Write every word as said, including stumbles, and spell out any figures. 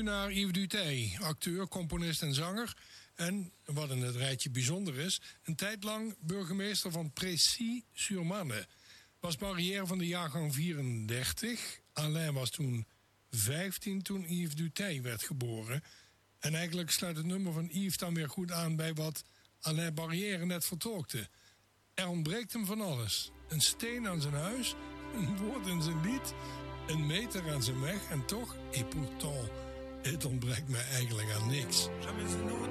naar Yves Duteil, acteur, componist en zanger. En, wat in het rijtje bijzonder is, een tijd lang burgemeester van Précy-sur-Marne. Was barrière van de jaargang vierendertig. Alain was toen vijftien toen Yves Duteil werd geboren. En eigenlijk sluit het nummer van Yves dan weer goed aan bij wat Alain Barrière net vertolkte. Er ontbreekt hem van alles. Een steen aan zijn huis, een woord in zijn lied, een meter aan zijn weg en toch, et pourtant, het ontbreekt mij eigenlijk aan niks.